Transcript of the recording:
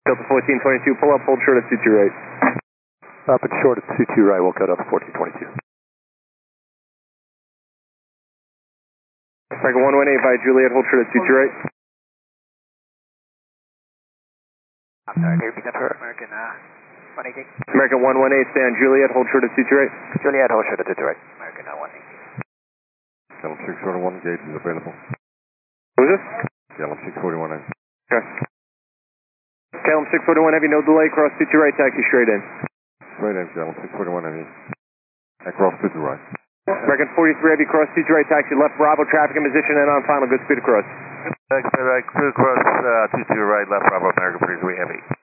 Delta 1422, pull up, hold short at 22 right. Up and short at 22 right, we'll cut up 1422. American 118 by Juliet, hold short at 22 right. I'm sorry, can you repeat that for American 118? American 118, stay on Juliet, hold short at 22 right. Juliet, hold short at 22 right. American 118. Gallop 641, gauge is available. Who is this? Gallop 641 in. Okay. Calum 641 Heavy, no delay, cross 22 right, taxi straight in. Straight in, Gallop 641 in. Across 22 right. American 43 Heavy, cross 22 right, taxi left, Bravo, traffic in position, and on final, good speed across. Right, crew cross 22 right, left Bravo, American 43 Heavy.